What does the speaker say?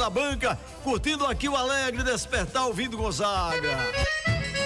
da banca, curtindo aqui o Alegre Despertar ouvindo Gonzaga.